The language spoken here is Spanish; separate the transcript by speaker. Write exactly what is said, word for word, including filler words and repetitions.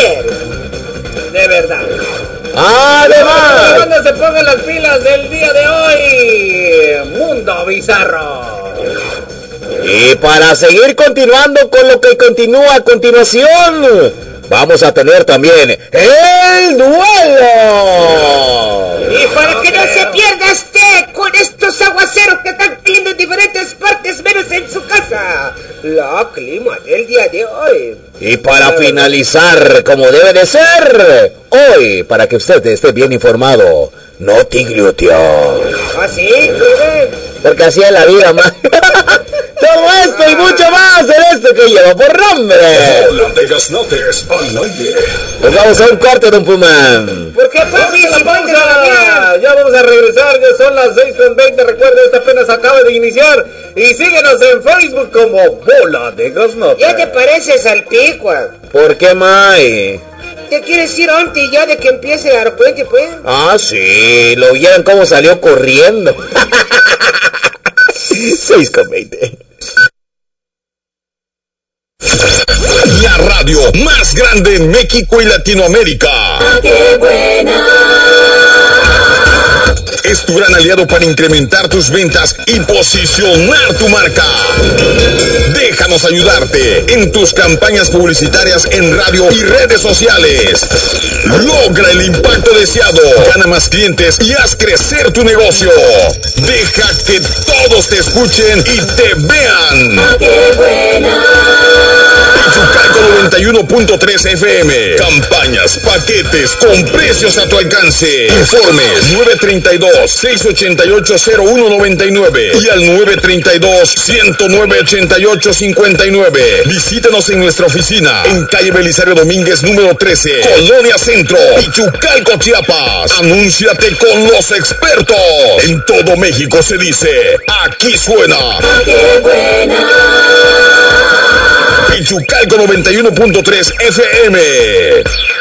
Speaker 1: ayer. De verdad.
Speaker 2: Además,
Speaker 1: cuando se pongan las pilas del día de hoy, Mundo Bizarro.
Speaker 2: y para seguir continuando con lo que continúa a continuación, vamos a tener también el duelo.
Speaker 1: Y para que no se pierda este con estos aguaceros que están cayendo en diferentes partes, menos en su casa, la clima del día de hoy.
Speaker 2: Y para finalizar, como debe de ser, hoy, para que usted esté bien informado, no tigluteó.
Speaker 1: ¿Ah, sí? ¿Quiere?
Speaker 2: Porque así es la vida, man. Todo esto y mucho más en esto que lleva por nombre.
Speaker 3: Holandegas Notes al aire.
Speaker 2: Pues vamos a un corte, don Puman.
Speaker 1: ¿Por qué, papi?
Speaker 4: Vamos a
Speaker 1: Si
Speaker 4: la
Speaker 1: ponte la
Speaker 4: pausa.
Speaker 1: bien.
Speaker 4: Ya vamos a regresar, ya son las seis con veinte. Recuerda, esta apenas acaba de iniciar. Y síguenos en Facebook como Bola de Gasnotas.
Speaker 1: ¿Ya te pareces al Picua?
Speaker 2: ¿Por qué, May?
Speaker 1: ¿Te quieres ir antes ya de que empiece el arcuente, pues?
Speaker 2: Ah, sí, lo vieron cómo salió corriendo. seis con veinte.
Speaker 3: La radio más grande en México y Latinoamérica.
Speaker 5: ¡Qué buena!
Speaker 3: Es tu gran aliado para incrementar tus ventas y posicionar tu marca. Déjanos ayudarte en tus campañas publicitarias en radio y redes sociales. Logra el impacto deseado, gana más clientes y haz crecer tu negocio. Deja que todos te escuchen y te vean.
Speaker 5: ¡Qué buena!
Speaker 3: Pichucalco noventa y uno punto tres F M. Campañas, paquetes con precios a tu alcance. Informes nueve treinta y dos, seiscientos ochenta y ocho, cero uno noventa y nueve y al nueve treinta y dos, ciento nueve, ochenta y ocho cincuenta y nueve. Visítanos en nuestra oficina en calle Belisario Domínguez número trece, Colonia Centro, Pichucalco, Chiapas. Anúnciate con los expertos. En todo México se dice, aquí suena
Speaker 5: ¡Qué buena!
Speaker 3: Pichucalco noventa y uno punto tres F M.